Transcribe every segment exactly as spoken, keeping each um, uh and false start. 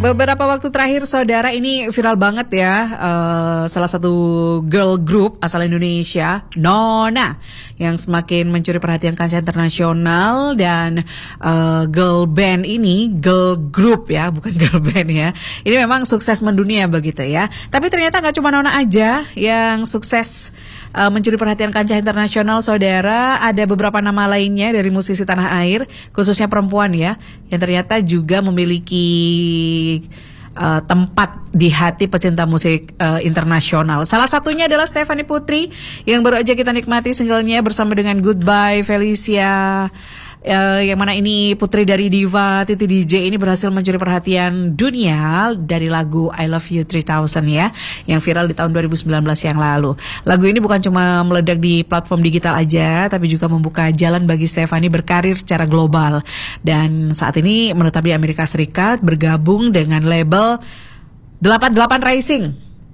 beberapa waktu terakhir saudara ini viral banget ya, uh, salah satu girl group asal Indonesia, Nona, yang semakin mencuri perhatian kancah internasional. Dan uh, girl band ini, girl group ya, bukan girl band ya, ini memang sukses mendunia begitu ya. Tapi ternyata gak cuma Nona aja yang sukses uh, mencuri perhatian kancah internasional saudara. Ada beberapa nama lainnya dari musisi tanah air, khususnya perempuan ya, yang ternyata juga memiliki uh, tempat di hati pecinta musik uh, internasional. Salah satunya adalah Stephanie Putri, yang baru aja kita nikmati singlenya bersama dengan Goodbye Felicia. Uh, yang mana ini putri dari diva Titi D J ini berhasil mencuri perhatian dunia dari lagu I Love You three thousand ya, yang viral di tahun dua ribu sembilan belas yang lalu. Lagu ini bukan cuma meledak di platform digital aja, tapi juga membuka jalan bagi Stephanie berkarir secara global. Dan saat ini menetap di Amerika Serikat, bergabung dengan label delapan puluh delapan Rising.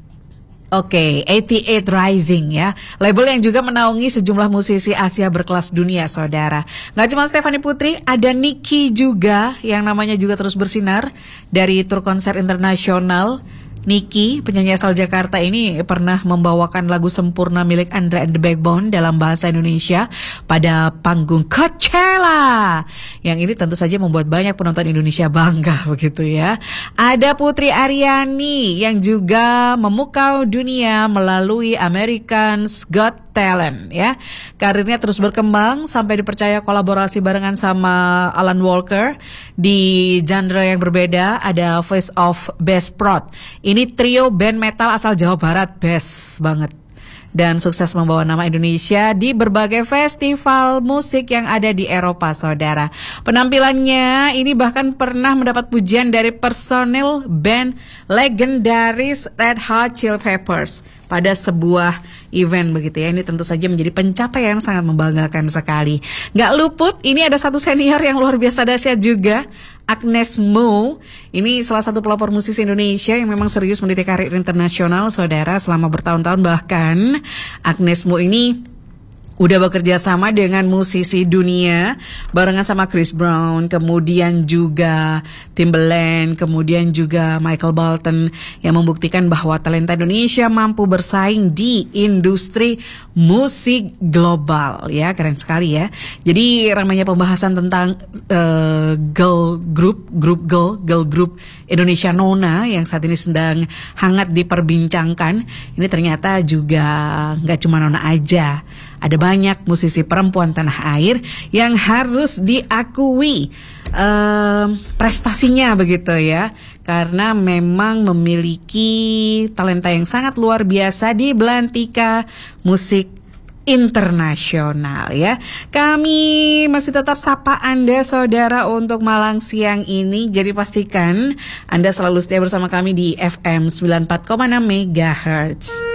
Oke, okay, delapan puluh delapan Rising ya, label yang juga menaungi sejumlah musisi Asia berkelas dunia saudara. Gak cuma Stephanie Putri, ada Niki juga yang namanya juga terus bersinar dari tur konser internasional. Niki, penyanyi asal Jakarta ini pernah membawakan lagu Sempurna milik Andra and the Backbone dalam bahasa Indonesia pada panggung Coachella. Yang ini tentu saja membuat banyak penonton Indonesia bangga begitu ya. Ada Putri Aryani yang juga memukau dunia melalui American's Got Talent ya. Karirnya terus berkembang sampai dipercaya kolaborasi barengan sama Alan Walker di genre yang berbeda. Ada Voice of Best Prod. Ini trio band metal asal Jawa Barat, best banget. Dan sukses membawa nama Indonesia di berbagai festival musik yang ada di Eropa, saudara. Penampilannya ini bahkan pernah mendapat pujian dari personil band legendaris Red Hot Chili Peppers pada sebuah event begitu ya. Ini tentu saja menjadi pencapaian yang sangat membanggakan sekali. Gak luput, ini ada satu senior yang luar biasa dahsyat juga, Agnes Mo. Ini salah satu pelopor musisi Indonesia yang memang serius meniti karir internasional, saudara, selama bertahun-tahun. Bahkan Agnes Mo ini udah bekerja sama dengan musisi dunia barengan sama Chris Brown, kemudian juga Timbaland, kemudian juga Michael Bolton, yang membuktikan bahwa talenta Indonesia mampu bersaing di industri musik global ya. Keren sekali ya. Jadi ramainya pembahasan tentang uh, girl group, group girl, girl group Indonesia Nona yang saat ini sedang hangat diperbincangkan. Ini ternyata juga nggak cuma Nona aja. Ada banyak musisi perempuan tanah air yang harus diakui um, prestasinya begitu ya, karena memang memiliki talenta yang sangat luar biasa di belantika musik internasional ya. Kami masih tetap sapa Anda saudara untuk Malang siang ini. Jadi pastikan Anda selalu setia bersama kami di F M sembilan puluh empat koma enam megahertz.